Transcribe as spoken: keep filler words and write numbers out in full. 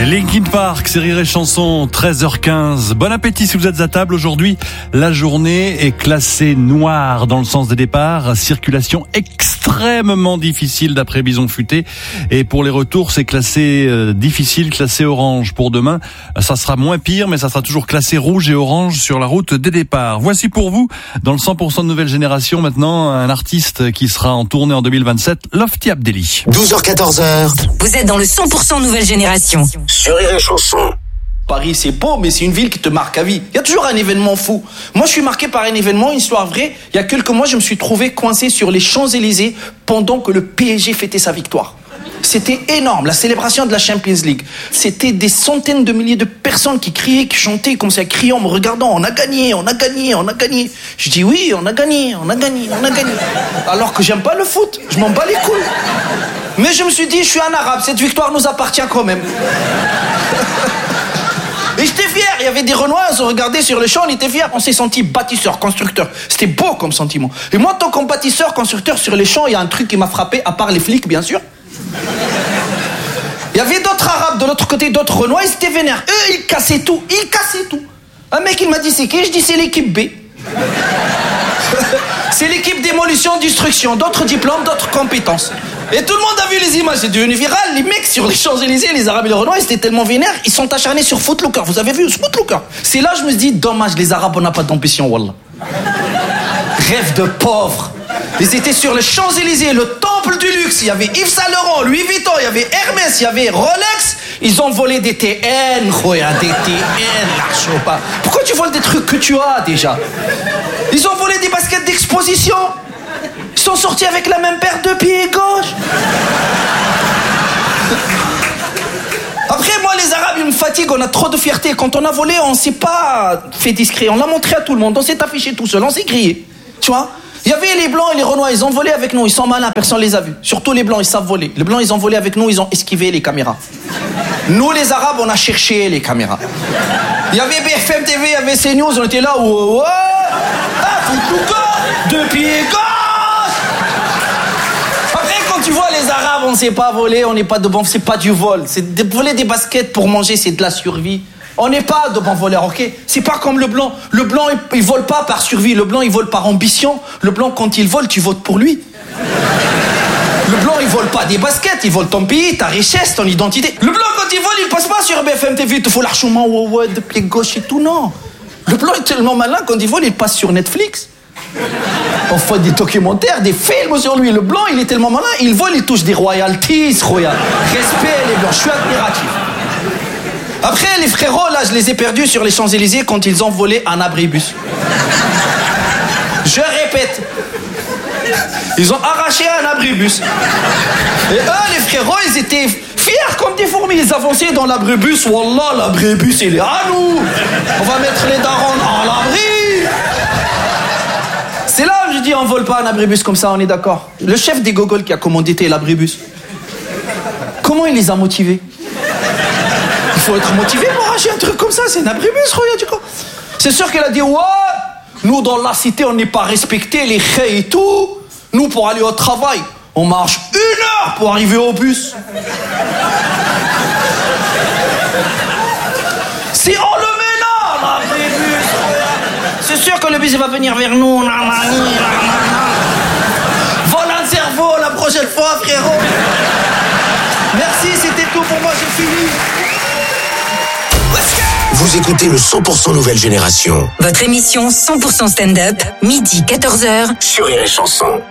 Linkin Park, c'est Rire et Chanson, treize heures quinze. Bon appétit si vous êtes à table. Aujourd'hui, la journée est classée noire dans le sens des départs. Circulation extrêmement difficile d'après Bison Futé. Et pour les retours, c'est classé euh, difficile, classé orange. Pour demain, ça sera moins pire, mais ça sera toujours classé rouge et orange sur la route des départs. Voici pour vous, dans le cent pour cent de nouvelle génération, maintenant, un artiste qui sera en tournée en deux mille vingt-sept, Lofty Abdelli. douze heures quatorze heures. Vous êtes dans le cent pour cent nouvelle génération. Sur Rire et Chanson. Paris, c'est beau, mais c'est une ville qui te marque à vie. Il y a toujours un événement fou. Moi, je suis marqué par un événement, une histoire vraie. Il y a quelques mois, je me suis trouvé coincé sur les Champs-Élysées pendant que le P S G fêtait sa victoire. C'était énorme, la célébration de la Champions League. C'était des centaines de milliers de personnes qui criaient, qui chantaient, comme ça, criant, me regardant. On a gagné, on a gagné, on a gagné. Je dis oui, on a gagné, on a gagné, on a gagné. Alors que j'aime pas le foot, je m'en bats les couilles. Mais je me suis dit, je suis un arabe, cette victoire nous appartient quand même. Et j'étais fier, il y avait des Renois, on se regardait sur le champ, on était fiers, on s'est senti bâtisseur, constructeur. C'était beau comme sentiment. Et moi, tant qu'en bâtisseur, constructeur sur les champs, il y a un truc qui m'a frappé, à part les flics, bien sûr. Il y avait d'autres arabes de l'autre côté, d'autres Renois, ils étaient vénères. Eux, ils cassaient tout, ils cassaient tout. Un mec, il m'a dit, c'est qui? Je dis, c'est l'équipe B. C'est l'équipe démolition, destruction, d'autres diplômes, d'autres compétences. Et tout le monde a vu les images, c'est devenu viral. Les mecs sur les Champs-Élysées, les Arabes et les Renois, ils étaient tellement vénères, ils sont acharnés sur Footlooker. Vous avez vu Footlooker? C'est là que je me suis dit, dommage, les Arabes, on n'a pas d'ambition, wallah. Rêve de pauvre. Ils étaient sur les Champs-Élysées, le temple du luxe. Il y avait Yves Saint Laurent, Louis Vuitton, il y avait Hermès, il y avait Rolex. Ils ont volé des T N, khoya, des T N, lâche pas. Pourquoi tu voles des trucs que tu as déjà? Ils ont volé des baskets d'exposition. Ils sont sortis avec la même paire de pieds gauche. Après, moi, les Arabes, ils me fatiguent, on a trop de fierté. Quand on a volé, on s'est pas fait discret. On l'a montré à tout le monde, on s'est affiché tout seul, on s'est crié. Tu vois? Il y avait les Blancs et les Renois, ils ont volé avec nous, ils sont malins, personne les a vus. Surtout les Blancs, ils savent voler. Les Blancs, ils ont volé avec nous, ils ont esquivé les caméras. Nous, les Arabes, on a cherché les caméras. Il y avait B F M T V, il y avait CNews, on était là, où ouais, ah, Footlooker, deux pieds gauche. Après, quand tu vois les Arabes, on ne sait pas voler, on n'est pas de bon, c'est pas du vol. C'est de voler des baskets pour manger, c'est de la survie. On n'est pas de bons voleurs, ok? C'est pas comme le blanc. Le blanc, il, il vole pas par survie. Le blanc, il vole par ambition. Le blanc, quand il vole, tu votes pour lui. Le blanc, il vole pas des baskets. Il vole ton pays, ta richesse, ton identité. Le blanc, quand il vole, il passe pas sur B F M T V. Il te faut l'archement, ouais, ouais, de pied gauche et tout, non. Le blanc est tellement malin, quand il vole, il passe sur Netflix. On fait des documentaires, des films sur lui. Le blanc, il est tellement malin, il vole, il touche des royalties, royal. Respect, les blancs, je suis admiratif. Après, les frérots, là, je les ai perdus sur les Champs-Élysées quand ils ont volé un abribus. Je répète. Ils ont arraché un abribus. Et eux, les frérots, ils étaient fiers comme des fourmis. Ils avançaient dans l'abribus. Wallah, l'abribus, il est à nous. On va mettre les darons en l'abri. C'est là où je dis, on vole pas un abribus comme ça, on est d'accord. Le chef des gogoles qui a commandité l'abribus, comment il les a motivés? Il faut être motivé pour arracher un truc comme ça, c'est un abribus, regarde du coup. C'est sûr qu'elle a dit, ouais, nous dans la cité, on n'est pas respectés, les chais et tout. Nous, pour aller au travail, on marche une heure pour arriver au bus. C'est on le met là, l'abribus. C'est sûr que le bus il va venir vers nous. Vole un cerveau la prochaine fois, frérot. Merci, c'était tout pour moi, j'ai fini. Vous écoutez le cent pour cent nouvelle génération. Votre émission cent pour cent stand-up, midi quatorze heures. Sur Rire et Chanson.